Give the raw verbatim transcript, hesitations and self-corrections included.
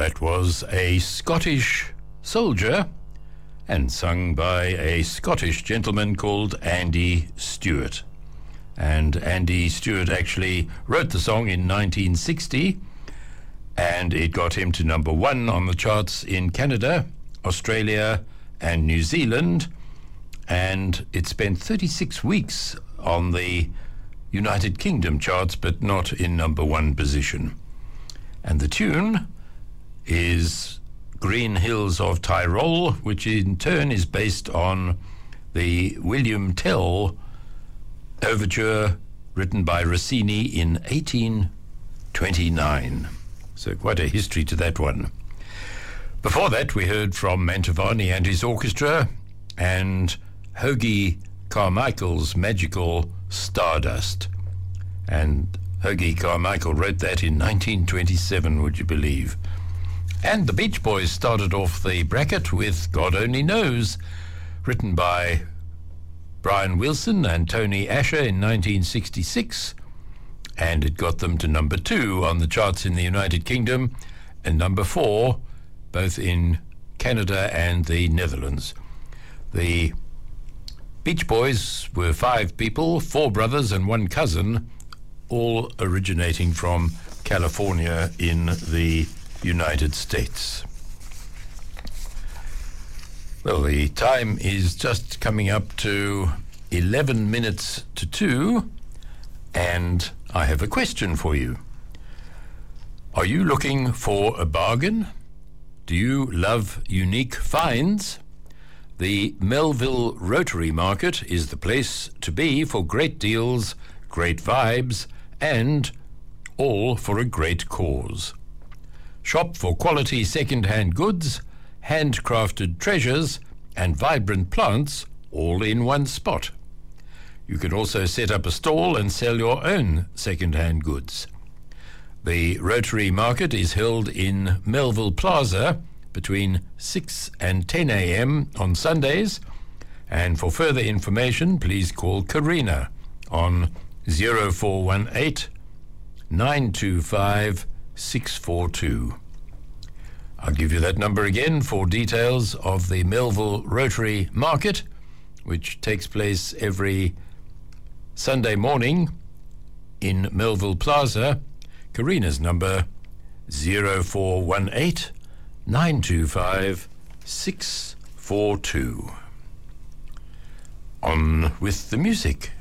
That was A Scottish Soldier, and sung by a Scottish gentleman called Andy Stewart. And Andy Stewart actually wrote the song in nineteen sixty, and it got him to number one on the charts in Canada, Australia, and New Zealand, and it spent thirty-six weeks on the United Kingdom charts, but not in number one position. And the tune is Green Hills of Tyrol, which in turn is based on the William Tell overture written by Rossini in eighteen twenty-nine. So quite a history to that one. Before that, we heard from Mantovani and his orchestra and Hoagy Carmichael's magical Stardust. And Hoagy Carmichael wrote that in nineteen twenty-seven, would you believe? And the Beach Boys started off the bracket with God Only Knows, written by Brian Wilson and Tony Asher in nineteen sixty-six, and it got them to number two on the charts in the United Kingdom and number four both in Canada and the Netherlands. The Beach Boys were five people, four brothers and one cousin, all originating from California in the United States. Well, the time is just coming up to eleven minutes to two, and I have a question for you. Are you looking for a bargain? Do you love unique finds? The Melville Rotary Market is the place to be for great deals, great vibes, and all for a great cause. Shop for quality second-hand goods, handcrafted treasures, and vibrant plants all in one spot. You can also set up a stall and sell your own second-hand goods. The Rotary Market is held in Melville Plaza between six and ten a.m. on Sundays, and for further information, please call Karina on zero four one eight, nine two five, six four two. I'll give you that number again for details of the Melville Rotary Market, which takes place every Sunday morning in Melville Plaza. Karina's number zero four one eight, nine two five, six four two. On with the music.